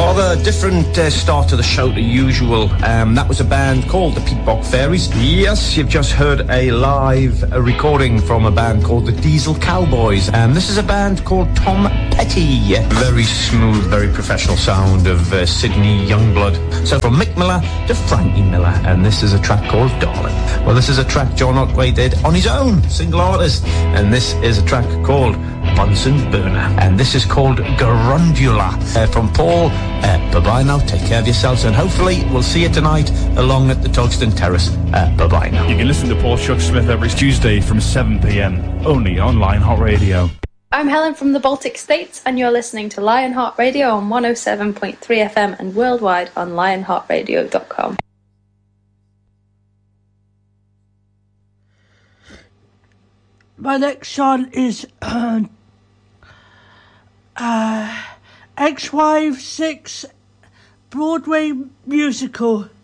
Rather different start to the show to usual. That was a band called the Peatbog Fairies. Yes, you've just heard a live recording from a band called the Diesel Cowboys. This is a band called Tom Petty. Very smooth, very professional sound of Sydney Youngblood. So from Mick Miller to Frankie Miller, and this is a track called Darling. Well, this is a track John Otway did on his own, single artist, and this is a track called Bunsen Burner, and this is called Garundula. From Paul, bye-bye now, take care of yourselves, and hopefully we'll see you tonight along at the Togston Terrace. Bye-bye now. You can listen to Paul Chuck Smith every Tuesday from 7pm, only on Lionheart Radio. I'm Helen from the Baltic States, and you're listening to Lionheart Radio on 107.3 FM and worldwide on lionheartradio.com. My next song is Ex-Wives 6 Broadway musical.